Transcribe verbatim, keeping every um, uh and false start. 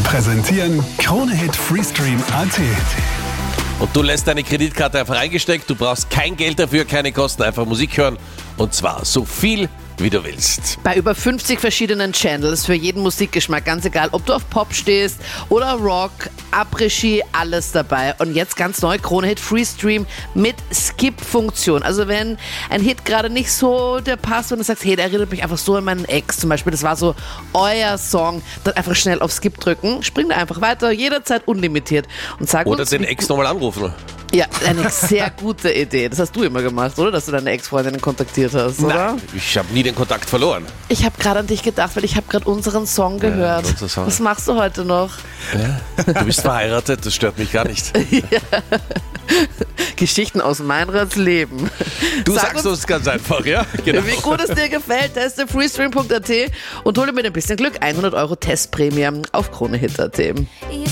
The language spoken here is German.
präsentieren Krone-Hit Freestream Punkt at. Und du lässt deine Kreditkarte einfach eingesteckt, du brauchst kein Geld dafür, keine Kosten, einfach Musik hören und zwar so viel, wie du willst. Bei über fünfzig verschiedenen Channels für jeden Musikgeschmack, ganz egal, ob du auf Pop stehst oder Rock, Après-Ski, alles dabei. Und jetzt ganz neu, Krone-Hit Freestream mit Skip-Funktion. Also wenn ein Hit gerade nicht so der passt und du sagst, hey, der erinnert mich einfach so an meinen Ex zum Beispiel, das war so euer Song, dann einfach schnell auf Skip drücken, spring da einfach weiter, jederzeit unlimitiert und sag Oder uns, den Ex nochmal anrufen. Ja, eine sehr gute Idee. Das hast du immer gemacht, oder? Dass du deine Ex-Freundinnen kontaktiert hast, oder? Nein, ich habe nie den Kontakt verloren. Ich habe gerade an dich gedacht, weil ich habe gerade unseren Song gehört. Ja, unser Song. Was machst du heute noch? Ja. Du bist verheiratet, das stört mich gar nicht. Ja. Geschichten aus Meinrads Leben. Du Sag sagst uns ganz einfach, ja? Genau. Wie gut es dir gefällt, teste freestream Punkt at und hole mit ein bisschen Glück hundert Euro Testprämie auf Krone-Hit Punkt at.